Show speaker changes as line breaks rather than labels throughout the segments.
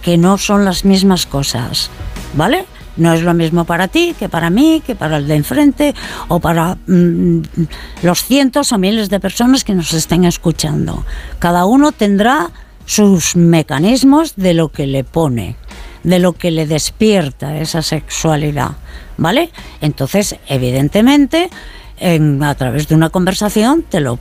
que no son las mismas cosas, ¿vale? No es lo mismo para ti, que para mí, que para el de enfrente, o para los cientos o miles de personas que nos estén escuchando. Cada uno tendrá sus mecanismos de lo que le pone, de lo que le despierta esa sexualidad, ¿vale? Entonces, evidentemente, a través de una conversación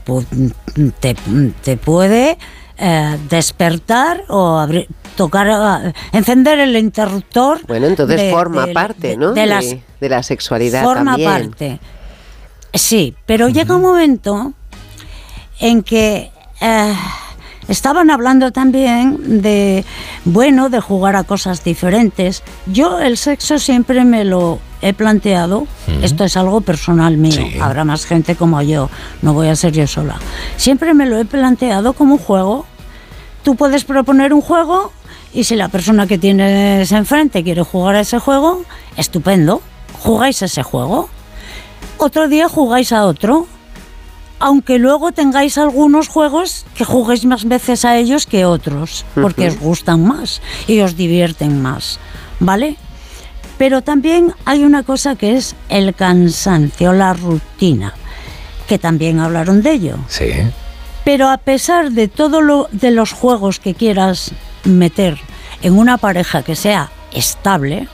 te puede despertar o encender el interruptor.
Bueno, entonces forma parte, ¿no? De la sexualidad
forma
también.
Forma parte. Sí, pero llega un momento en que estaban hablando también de jugar a cosas diferentes. Yo el sexo siempre me lo he planteado, esto es algo personal mío, sí. Habrá más gente como yo, no voy a ser yo sola. Siempre me lo he planteado como un juego. Tú puedes proponer un juego y si la persona que tienes enfrente quiere jugar a ese juego, estupendo, jugáis ese juego. Otro día jugáis a otro. Aunque luego tengáis algunos juegos que juguéis más veces a ellos que otros, porque os gustan más y os divierten más, ¿vale? Pero también hay una cosa que es el cansancio, la rutina, que también hablaron de ello.
Sí.
Pero a pesar de de los juegos que quieras meter en una pareja que sea estable,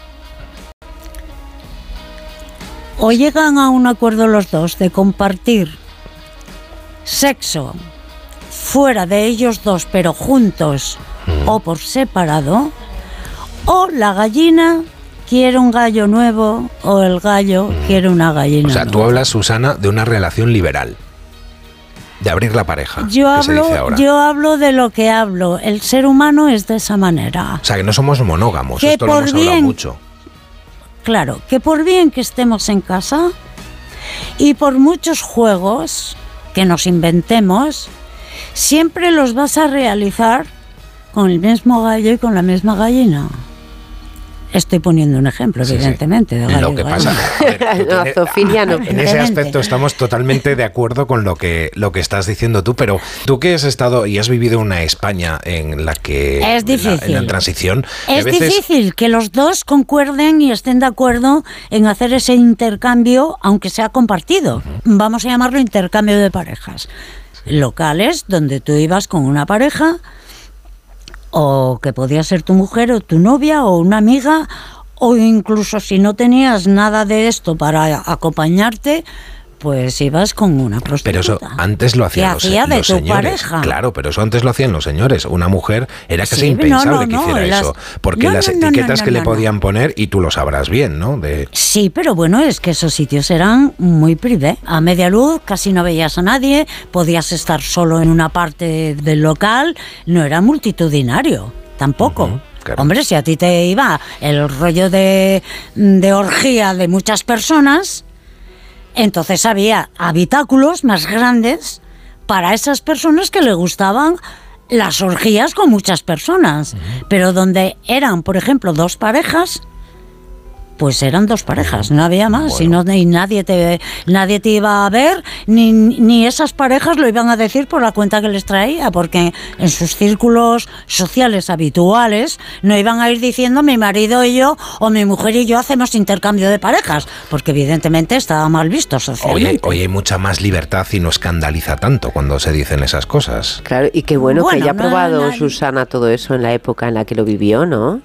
o llegan a un acuerdo los dos de compartir sexo fuera de ellos dos, pero juntos o por separado, o la gallina quiere un gallo nuevo o el gallo quiere una gallina nueva.
O sea, tú hablas, Susana, de una relación liberal, de abrir la pareja.
Yo hablo de lo que hablo. El ser humano es de esa manera.
O sea, que no somos monógamos, esto lo hemos hablado mucho.
Claro, que por bien que estemos en casa y por muchos juegos que nos inventemos, siempre los vas a realizar con el mismo gallo y con la misma gallina. Estoy poniendo un ejemplo, evidentemente.
Sí.
De gallo,
lo que pasa, en ese aspecto estamos totalmente de acuerdo con lo que estás diciendo tú, pero tú que has estado y has vivido una España en la que
es difícil.
En la transición,
es difícil que los dos concuerden y estén de acuerdo en hacer ese intercambio, aunque sea compartido. Vamos a llamarlo intercambio de parejas. Locales donde tú ibas con una pareja, o que podía ser tu mujer o tu novia o una amiga, o incluso si no tenías nada de esto para acompañarte, pues ibas con una prostituta.
Pero eso antes lo hacían los señores.
Pareja.
Claro, pero eso antes lo hacían los señores. Una mujer era casi impensable que hiciera eso. Porque las etiquetas que le podían poner, y tú lo sabrás bien, ¿no?
Sí, pero bueno, es que esos sitios eran muy privé. A media luz, casi no veías a nadie, podías estar solo en una parte del local, no era multitudinario, tampoco. Claro. Hombre, si a ti te iba el rollo de orgía de muchas personas, entonces había habitáculos más grandes para esas personas que le gustaban las orgías con muchas personas. Pero donde eran, por ejemplo, dos parejas, pues eran dos parejas, no había más. Bueno. Y nadie te iba a ver, ni esas parejas lo iban a decir por la cuenta que les traía, porque en sus círculos sociales habituales no iban a ir diciendo mi marido y yo, o mi mujer y yo hacemos intercambio de parejas, porque evidentemente estaba mal visto socialmente.
Hoy hay mucha más libertad y no escandaliza tanto cuando se dicen esas cosas.
Claro, y qué bueno que haya probado Susana todo eso en la época en la que lo vivió, ¿no?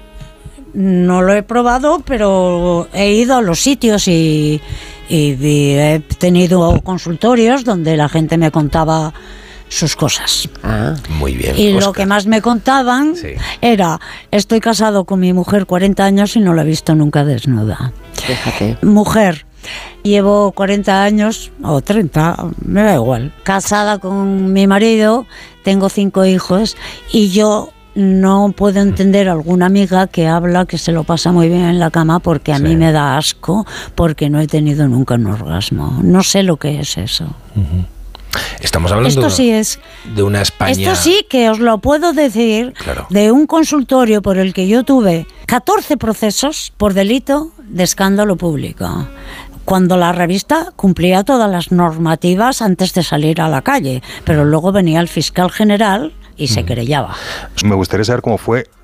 No lo he probado, pero he ido a los sitios y he tenido consultorios donde la gente me contaba sus cosas.
Muy bien.
Y Oscar, lo que más me contaban era, estoy casado con mi mujer 40 años y no la he visto nunca desnuda.
Fíjate.
Mujer, llevo 40 años, o 30, me da igual, casada con mi marido, tengo 5 hijos y yo no puedo entender a alguna amiga que habla que se lo pasa muy bien en la cama, porque a mí me da asco, porque no he tenido nunca un orgasmo. No sé lo que es eso.
Estamos hablando de una España...
Esto sí que os lo puedo decir,
claro,
de un consultorio por el que yo tuve 14 procesos por delito de escándalo público, cuando la revista cumplía todas las normativas antes de salir a la calle, pero luego venía el fiscal general y se querellaba.
Me gustaría saber cómo fue